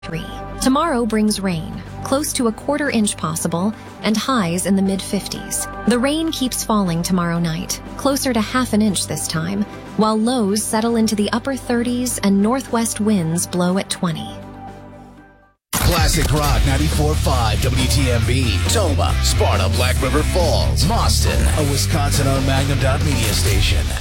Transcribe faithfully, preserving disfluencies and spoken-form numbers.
Three. Tomorrow brings rain, close to a quarter inch possible, and highs in the mid fifties. The rain keeps falling tomorrow night, closer to half an inch this time, while lows settle into the upper thirties and northwest winds blow at twenty. Classic Rock ninety-four point five W T M B, Toma, Sparta, Black River Falls, Boston, a Wisconsin-owned Magnum Dot Media station.